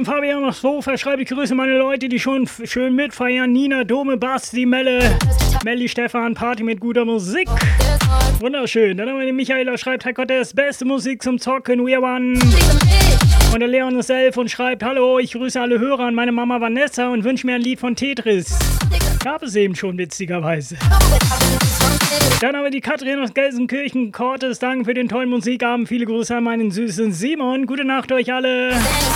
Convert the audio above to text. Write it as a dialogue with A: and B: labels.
A: Fabian aus Hofer schreibt, ich grüße meine Leute, die schon schön mitfeiern. Nina, Dome, Basti, Melle, Melli, Stefan, Party mit guter Musik. Wunderschön. Dann haben wir den Michaela, schreibt, Herr Gott, das beste Musik zum Zocken, we are one. Und der Leon ist elf und schreibt, hallo, ich grüße alle Hörer und meine Mama Vanessa und wünsche mir ein Lied von Tetris. Gab es eben schon, witzigerweise. Dann haben wir die Katrin aus Gelsenkirchen. Cortes, danke für den tollen Musikabend. Viele Grüße an meinen süßen Simon. Gute Nacht euch alle.